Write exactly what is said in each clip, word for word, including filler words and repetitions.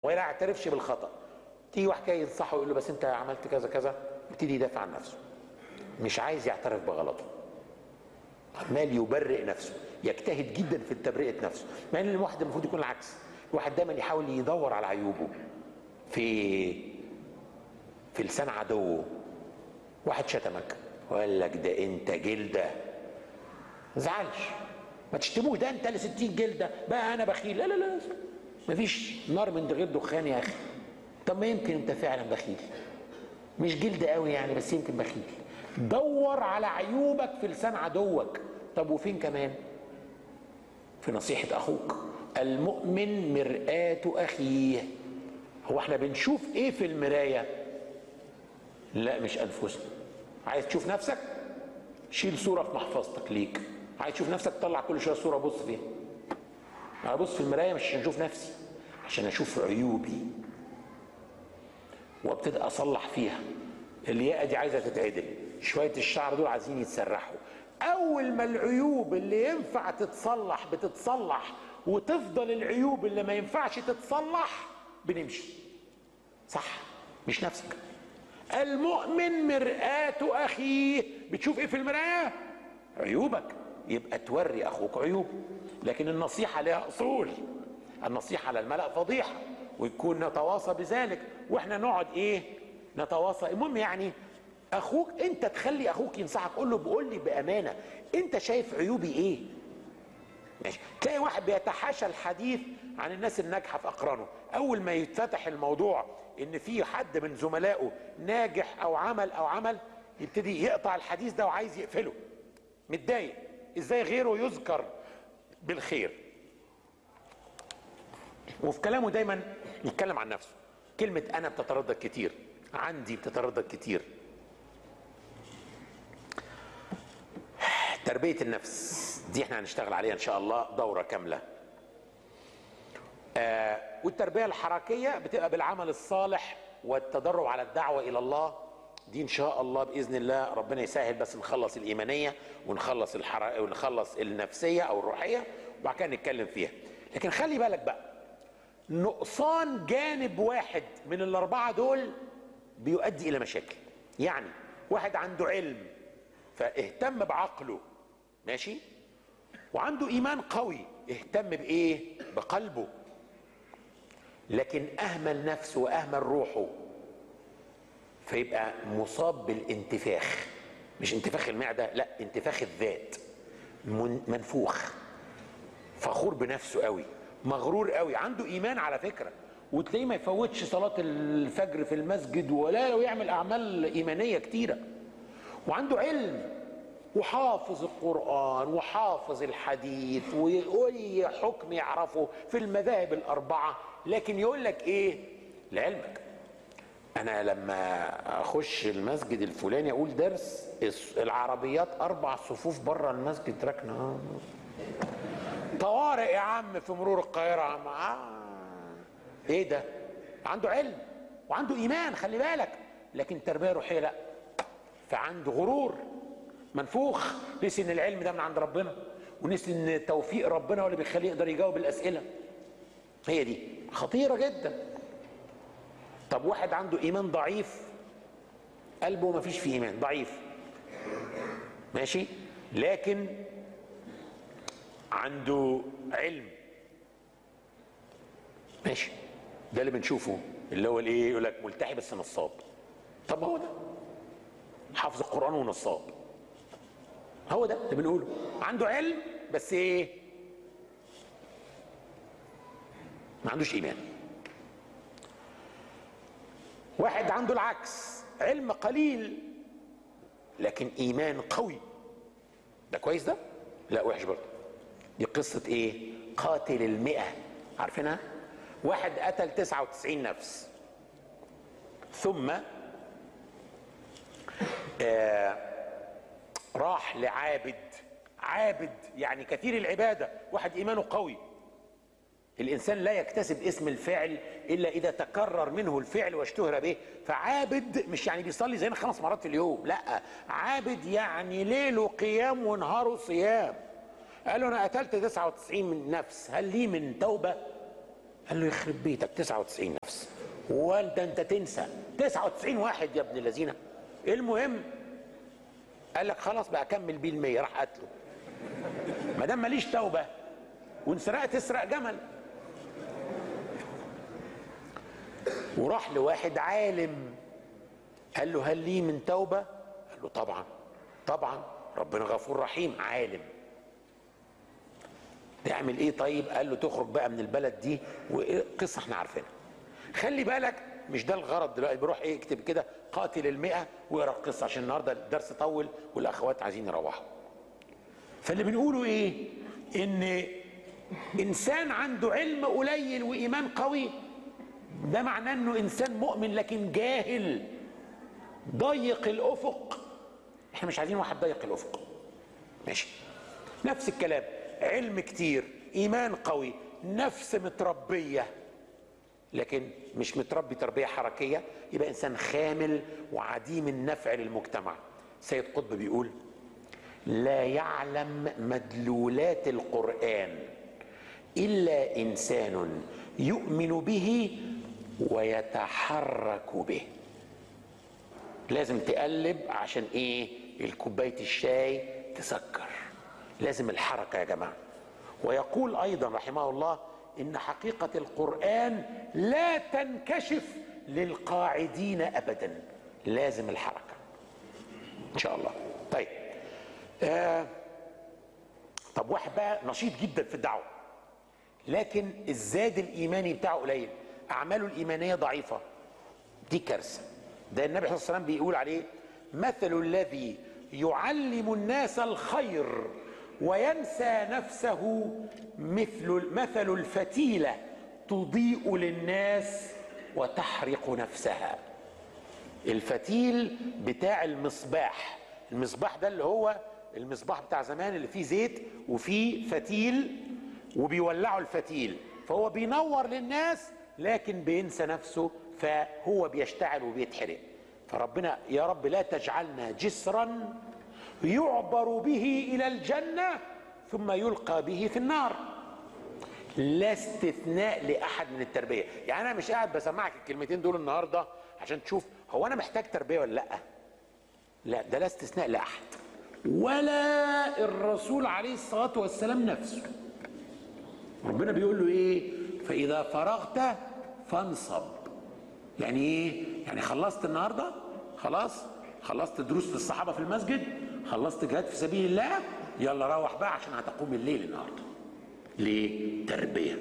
ولا يعترفش بالخطأ. تيجي واحد جاي ينصحه يقول له بس انت عملت كذا كذا، يبتدي يدافع عن نفسه، مش عايز يعترف بغلطه، عمال يبرئ نفسه، يجتهد جدا في تبرئة نفسه، مع ان الواحد المفروض يكون العكس. الواحد دايما يحاول يدور على عيوبه في في لسان عدوه. واحد شتمك وقال لك ده انت جلده، ما تزعلش، ما تشتموش، ده انت ل ستين جلده بقى انا بخيل. لا لا لا، مفيش نار من غير دخان يا اخي. طب ما يمكن انت فعلا بخيل، مش جلد قوي يعني، بس يمكن بخيل. دور على عيوبك في لسان عدوك. طب وفين كمان؟ في نصيحة اخوك. المؤمن مرآة اخيه. هو احنا بنشوف ايه في المراية؟ لا مش انفسنا. عايز تشوف نفسك؟ شيل صورة في محفظتك ليك. عايز تشوف نفسك؟ طلع كل شوية صورة بص فيها. انا بص في المراية مش عشان اشوف نفسي، عشان اشوف عيوبي وابتدي اصلح فيها. الياقة دي عايزة تتعدل، شوية الشعر دول عايزين يتسرحوا. اول ما العيوب اللي ينفع تتصلح بتتصلح، وتفضل العيوب اللي ما ينفعش تتصلح بنمشي. صح؟ مش نفسك. المؤمن مرآة اخيه. بتشوف ايه في المراية؟ عيوبك، يبقى توري اخوك عيوب. لكن النصيحة لها اصول. النصيحة على الملأ فضيحة، ويكون نتواصى بذلك، واحنا نقعد ايه نتواصى. المهم يعني اخوك، انت تخلي اخوك ينصحك. قول له بقول لي بامانه انت شايف عيوبي ايه؟ ماشي. تلاقي واحد بيتحاشى الحديث عن الناس الناجحه في اقرانه، اول ما يتفتح الموضوع ان في حد من زملائه ناجح او عمل او عمل، يبتدي يقطع الحديث ده وعايز يقفله، متضايق ازاي غيره يذكر بالخير. وفي كلامه دايما يتكلم عن نفسه. كلمة أنا بتتردد كتير، عندي بتتردد كتير. تربية النفس دي احنا هنشتغل عليها إن شاء الله دورة كاملة. آه والتربية الحركية بتبقى بالعمل الصالح والتدرب على الدعوة إلى الله. دي إن شاء الله بإذن الله ربنا يسهل، بس نخلص الإيمانية ونخلص الحركة ونخلص النفسية أو الروحية وبعد كده نتكلم فيها. لكن خلي بالك بقى، نقصان جانب واحد من الاربعه دول بيؤدي الى مشاكل. يعني واحد عنده علم فاهتم بعقله، ماشي، وعنده ايمان قوي اهتم بايه؟ بقلبه، لكن اهمل نفسه واهمل روحه فيبقى مصاب بالانتفاخ. مش انتفاخ المعده، لا، انتفاخ الذات، منفوخ، فخور بنفسه قوي، مغرور قوي، عنده ايمان على فكره، وتلاقيه ما يفوتش صلاه الفجر في المسجد ولا لو يعمل اعمال ايمانيه كتيره، وعنده علم وحافظ القران وحافظ الحديث واي حكم يعرفه في المذاهب الاربعه، لكن يقول لك ايه؟ لعلمك انا لما اخش المسجد الفلاني اقول درس، العربيات اربع صفوف بره المسجد راكنه، طوارئ يا عم في مرور القاهره عم. آه. ايه ده؟ عنده علم وعنده ايمان، خلي بالك، لكن تربيه روحيه لا، فعنده غرور منفوخ، نسي ان العلم ده من عند ربنا، ونسي ان توفيق ربنا هو اللي بيخليه يقدر يجاوب الاسئله. هي دي خطيره جدا. طب واحد عنده ايمان ضعيف، قلبه ما فيش فيه ايمان، ضعيف، ماشي، لكن عنده علم، ماشي، ده اللي بنشوفه، اللي هو الايه؟ يقول لك ملتحي بس نصاب. طب هو ده حافظ القران ونصاب، هو ده اللي بنقوله. عنده علم بس ايه؟ ما عندوش ايمان. واحد عنده العكس، علم قليل لكن ايمان قوي، ده كويس ده؟ لا وحش برضه. دي قصة ايه؟ قاتل المئة، عارفينها؟ واحد قتل تسعة وتسعين نفس، ثم آه راح لعابد، عابد يعني كثير العبادة، واحد ايمانه قوي. الانسان لا يكتسب اسم الفعل الا اذا تكرر منه الفعل واشتهر به. فعابد مش يعني بيصلي زينا خمس مرات في اليوم، لا، عابد يعني ليله قيام ونهاره صيام. قال له انا قتلت تسعة وتسعين من نفس، هل لي من توبه؟ قال له يخرب بيتك تسعة وتسعين نفس، وانت انت تنسى تسعة وتسعين واحد يا ابن الذين. المهم قال لك خلاص بقى كمل بيه المية، راح قتله. ما دام ماليش توبه وان سرقت تسرق جمل. وراح لواحد عالم قال له هل لي من توبه؟ قال له طبعا طبعا ربنا غفور رحيم. عالم تعمل ايه طيب؟ قال له تخرج بقى من البلد دي، وقصه احنا عارفينها. خلي بالك مش ده الغرض دلوقتي، بروح ايه اكتب كده قاتل المئة واقرا القصه، عشان النهارده الدرس طول والاخوات عايزين يروحوا. فاللي بنقوله ايه؟ ان انسان عنده علم قليل وايمان قوي، ده معناه انه انسان مؤمن لكن جاهل ضيق الافق. احنا مش عايزين واحد ضيق الافق، ماشي؟ نفس الكلام، علم كتير، ايمان قوي، نفس متربيه لكن مش متربي تربيه حركيه، يبقى انسان خامل وعديم النفع للمجتمع. سيد قطب بيقول لا يعلم مدلولات القرآن إلا إنسان يؤمن به ويتحرك به. لازم تقلب عشان ايه؟ الكوباية الشاي تسكر، لازم الحركة يا جماعة. ويقول أيضا رحمه الله إن حقيقة القرآن لا تنكشف للقاعدين أبدا، لازم الحركة إن شاء الله. طيب آه طب واحد بقى نشيط جدا في الدعوة لكن الزاد الإيماني بتاعه قليل، أعماله الإيمانية ضعيفة، دي كارثة. ده النبي صلى الله عليه وسلم بيقول عليه مثل الذي يعلم الناس الخير وينسى نفسه مثل مثل الفتيلة تضيء للناس وتحرق نفسها. الفتيل بتاع المصباح، المصباح ده اللي هو المصباح بتاع زمان اللي فيه زيت وفيه فتيل وبيولعوا الفتيل، فهو بينور للناس لكن بينسى نفسه، فهو بيشتعل وبيتحرق. فربنا يا رب لا تجعلنا جسرا يعبر به إلى الجنة ثم يلقى به في النار. لا استثناء لأحد من التربية. يعني أنا مش قاعد بسمعك الكلمتين دول النهاردة عشان تشوف هو أنا محتاج تربية ولا لأ. لا، ده لا استثناء لأحد، ولا الرسول عليه الصلاة والسلام نفسه. ربنا بيقول له إيه؟ فإذا فرغت فانصب. يعني إيه؟ يعني خلصت النهاردة، خلاص خلصت دروس في الصحابة في المسجد، خلصت جهاد في سبيل الله، يلا روح بقى عشان هتقوم الليل النهارده. ليه؟ تربية.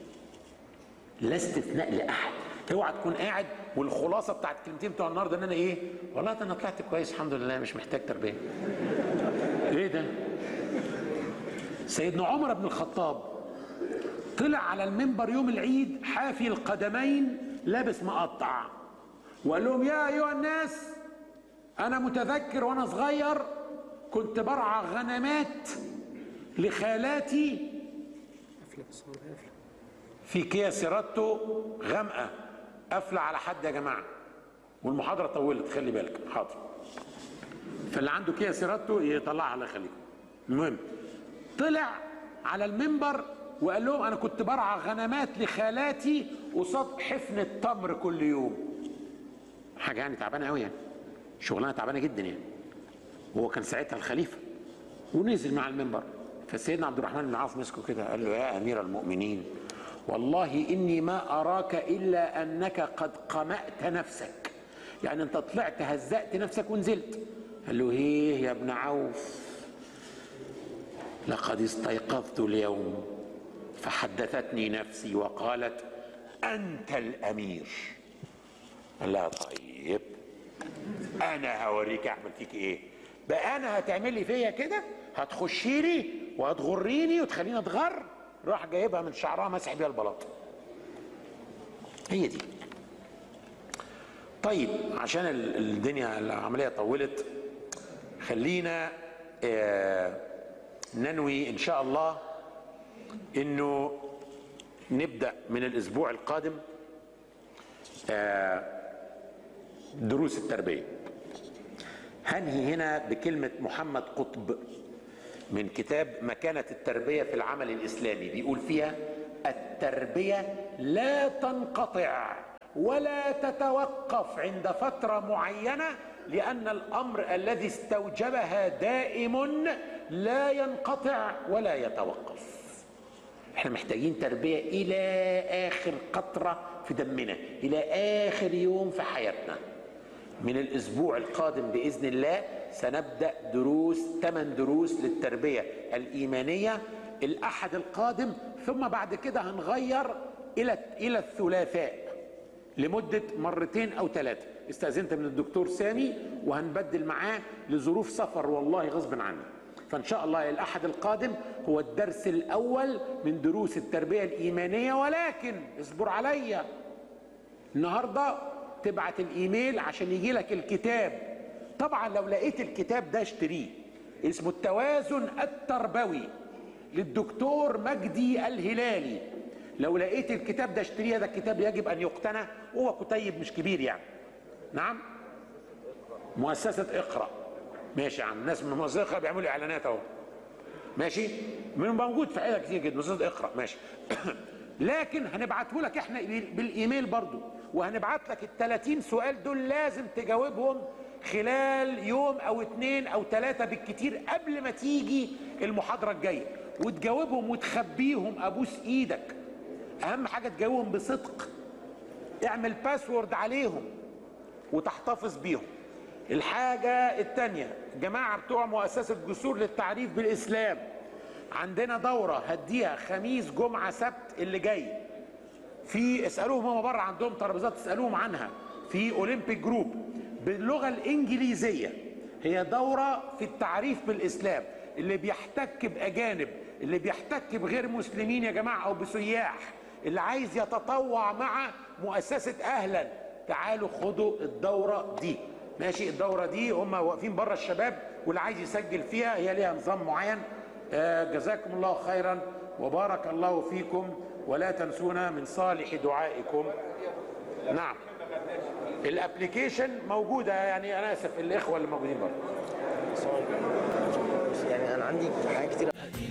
لا استثناء لأحد. اوعى تكون قاعد والخلاصة بتاعت الكلمتين بتوع النهارده ان انا ايه؟ والله ده انا طلعت كويس الحمد لله مش محتاج تربية. ايه ده؟ سيدنا عمر بن الخطاب طلع على المنبر يوم العيد حافي القدمين لابس مقطع، وقال لهم يا ايها الناس انا متذكر وانا صغير كنت برعى غنمات لخالاتي في كيا سيراتو غامقه. قافله على حد يا جماعه، والمحاضره طولت خلي بالك. حاضر، فاللي عنده كيا سيراتو يطلعها الله يخليكم. المهم طلع على المنبر وقال لهم انا كنت برعى غنمات لخالاتي قصاد حفن التمر كل يوم. حاجه يعني تعبانه قوي، يعني شغلانه تعبانه جدا يعني. وهو كان ساعتها الخليفه ونزل مع المنبر، فسيدنا عبد الرحمن بن عوف مسكه كده قال له يا امير المؤمنين والله اني ما اراك الا انك قد قمأت نفسك، يعني انت طلعت هزأت نفسك ونزلت. قال له ايه يا ابن عوف؟ لقد استيقظت اليوم فحدثتني نفسي وقالت انت الامير. قال لها طيب انا هوريك اعمل فيك ايه بقى، انا هتعملي فيا كده، هتخشي لي وهتغريني وتخليني اتغر. راح جايبها من شعرها مسح بيها البلاط. هي دي. طيب عشان الدنيا العمليه طولت، خلينا آه ننوي ان شاء الله انه نبدا من الاسبوع القادم آه دروس التربيه. هنهي هنا بكلمه محمد قطب من كتاب مكانة التربية في العمل الإسلامي، بيقول فيها: التربية لا تنقطع ولا تتوقف عند فترة معينة، لأن الأمر الذي استوجبها دائم لا ينقطع ولا يتوقف. احنا محتاجين تربية إلى آخر قطرة في دمنا، إلى آخر يوم في حياتنا. من الأسبوع القادم بإذن الله سنبدأ دروس، ثمان دروس للتربية الإيمانية الأحد القادم، ثم بعد كده هنغير إلى إلى الثلاثاء لمدة مرتين أو ثلاثة. استأذنت من الدكتور سامي وهنبدل معاه لظروف سفر والله غصب عني. فإن شاء الله الأحد القادم هو الدرس الأول من دروس التربية الإيمانية. ولكن اصبر عليا، النهاردة تبعت الإيميل عشان يجي لك الكتاب. طبعا لو لقيت الكتاب ده اشتريه، اسمه التوازن التربوي للدكتور مجدي الهلالي. لو لقيت الكتاب ده اشتريه، هذا الكتاب يجب أن يقتنى، هو كتيب مش كبير يعني. نعم، مؤسسة اقرأ. ماشي يا عم، الناس من مؤسسة اقرأ بيعملوا اعلانات اهو. ماشي، من موجود في حاجات كتير جدا مؤسسة اقرأ. ماشي لكن هنبعته لك احنا بالايميل برضو، وهنبعت لك الثلاثين سؤال دول لازم تجاوبهم خلال يوم او اتنين او ثلاثة بالكتير قبل ما تيجي المحاضرة الجاية، وتجاوبهم وتخبيهم ابوس ايدك. اهم حاجة تجاوبهم بصدق، اعمل باسورد عليهم وتحتفظ بيهم. الحاجة التانية، جماعة بتوع مؤسسة جسور للتعريف بالإسلام، عندنا دورة هديها خميس جمعة سبت اللي جاي. في اسألوهم هم بره، عندهم ترابيزات اسألوهم عنها في أولمبيك جروب باللغة الإنجليزية. هي دورة في التعريف بالإسلام، اللي بيحتك بأجانب، اللي بيحتك بغير مسلمين يا جماعة أو بسياح، اللي عايز يتطوع مع مؤسسة أهلا، تعالوا خدوا الدورة دي. ماشي، الدورة دي هم واقفين بره الشباب، واللي عايز يسجل فيها هي ليها نظام معين. آه جزاكم الله خيرا وبارك الله فيكم، ولا تنسونا من صالح دعائكم. نعم، الابليكيشن موجودة، يعني أنا آسف الإخوة اللي موجودين بره. يعني أنا عندي حاجات كتير